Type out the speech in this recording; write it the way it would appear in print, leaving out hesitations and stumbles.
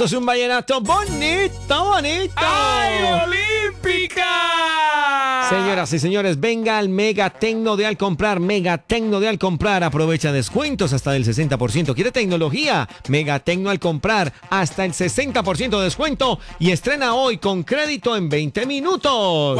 Esto es un vallenato bonito, bonito. ¡Ay, Olímpica! Señoras y señores, venga al Mega Tecno de Al Comprar. Mega Tecno de Al Comprar. Aprovecha descuentos hasta del 60%. ¿Quiere tecnología? Mega Tecno Al Comprar. Hasta el 60% de descuento. Y estrena hoy con crédito en 20 minutos.